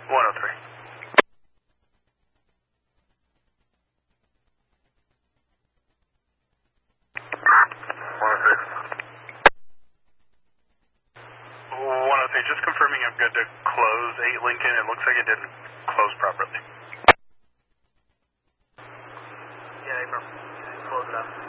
103. 103, just confirming I'm good to close 8 Lincoln. It looks like it didn't close properly. Yeah, close it up.